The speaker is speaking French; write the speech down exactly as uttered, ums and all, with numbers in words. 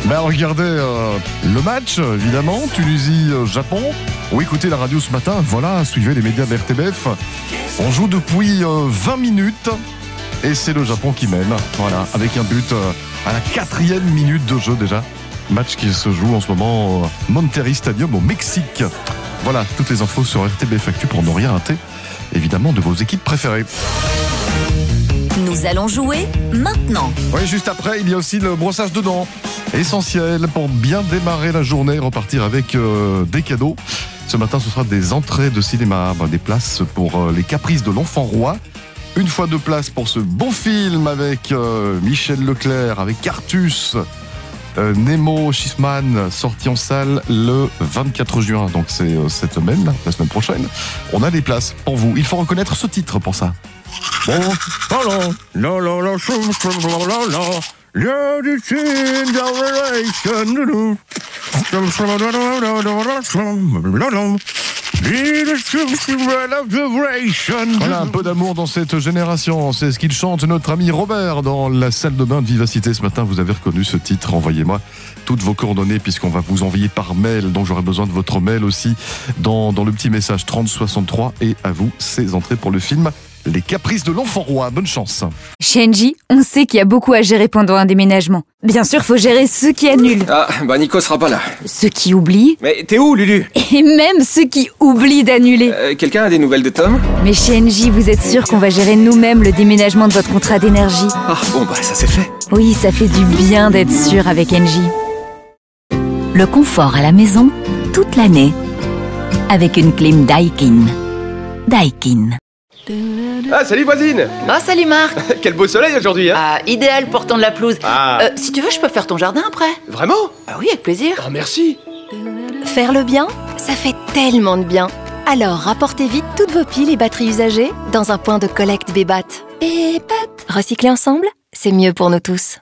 Ben regardez euh, le match, évidemment, Tunisie-Japon. Ou écoutez la radio ce matin, voilà, suivez les médias de la R T B F. On joue depuis euh, vingt minutes et c'est le Japon qui mène. Voilà, avec un but euh, à la quatrième minute de jeu déjà. Match qui se joue en ce moment au Monterrey Stadium au Mexique. Voilà, toutes les infos sur R T B F Actu pour ne rien rater, évidemment, de vos équipes préférées. Nous allons jouer maintenant. Oui, juste après, il y a aussi le brossage de dents. Essentiel pour bien démarrer la journée, repartir avec euh, des cadeaux. Ce matin, ce sera des entrées de cinéma, des places pour euh, Les Caprices de l'Enfant Roi. Une fois de place pour ce beau film avec euh, Michel Leclerc, avec Artus. Euh, Nemo Schisman, sorti en salle le vingt-quatre juin, donc c'est euh, cette semaine, la semaine prochaine. On a des places pour vous. Il faut reconnaître ce titre pour ça. Bon, voilà. La la la la la Voilà, un peu d'amour dans cette génération, c'est ce qu'il chante notre ami Robert dans la salle de bain de Vivacité ce matin. Vous avez reconnu ce titre, envoyez-moi toutes vos coordonnées puisqu'on va vous envoyer par mail, donc j'aurai besoin de votre mail aussi dans, dans le petit message trente soixante-trois, et à vous ces entrées pour le film Les Caprices de l'Enfant Roi. Bonne chance. Chez Engie, on sait qu'il y a beaucoup à gérer pendant un déménagement. Bien sûr, faut gérer ceux qui annulent. Ah, bah Nico sera pas là. Ceux qui oublient. Mais t'es où, Lulu? Et même ceux qui oublient d'annuler. euh, Quelqu'un a des nouvelles de Tom? Mais chez Engie, vous êtes sûr qu'on va gérer nous-mêmes le déménagement de votre contrat d'énergie? Ah, bon bah ça c'est fait. Oui, ça fait du bien d'être sûr avec Engie. Le confort à la maison, toute l'année. Avec une clim Daikin. Daikin. Ah, salut voisine. Ah, salut Marc. Quel beau soleil aujourd'hui, hein. Ah, idéal pour tondre la pelouse. Ah. Euh, si tu veux, je peux faire ton jardin après. Vraiment? Ah oui, avec plaisir. Ah, merci. Faire le bien, ça fait tellement de bien. Alors, rapportez vite toutes vos piles et batteries usagées dans un point de collecte Bébat. Bébat. Recycler ensemble, c'est mieux pour nous tous.